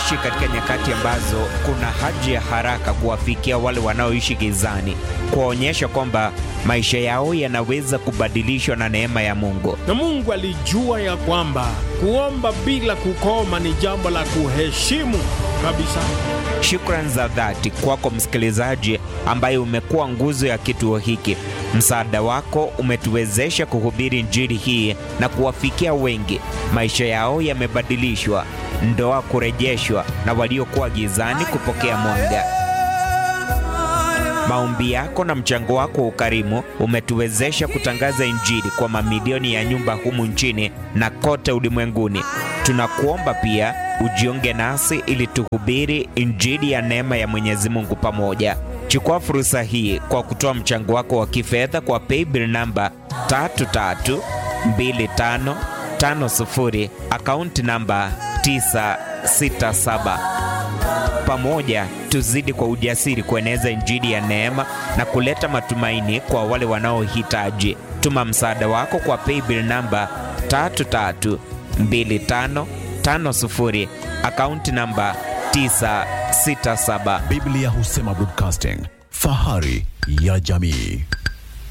Tunaishi katika nyakati ambazo kuna haja ya haraka kuwafikia wale wanaoishi gizani, kuwaonyesha kwamba maisha yao yanaweza kubadilishwa na neema ya Mungu. Na Mungu alijua ya kwamba kuomba bila kukoma ni jambo la kuheshimu kabisa. Shukrani za dhati kwako msikilizaji ambaye umekuwa nguzo ya kituo hiki. Msaada wako umetuwezesha kuhubiri injili hii na kuwafikia wengi. Maisha yao yamebadilishwa, ndoa kurejeshwa, na waliokuwa gizani kupokea mwanga. Maombi yako na mchango wako wa ukarimu umetuwezesha kutangaza injili kwa mamilioni ya nyumba humu nchini na kote ulimwenguni. Tunakuomba pia ujiunge nasi ili tuhubiri injili ya neema ya Mwenyezi Mungu pamoja. Chukua fursa hii kwa kutoa mchango wako wa kifedha kwa paybill namba 332550, akaunti namba 967. Pamoja tuzidi kwa ujasiri kueneza injili ya neema na kuleta matumaini kwa wale wanaohitaji. Tuma msaada wako kwa paybill namba 332550, akaunti namba 967. Biblia Husema Broadcasting, fahari ya jamii.